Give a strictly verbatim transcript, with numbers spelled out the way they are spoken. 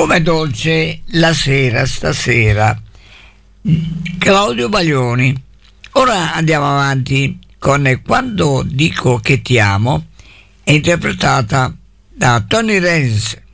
Com'è dolce la sera stasera, Claudio Baglioni. Ora andiamo avanti con Quando dico che ti amo, è interpretata da Tony Renz.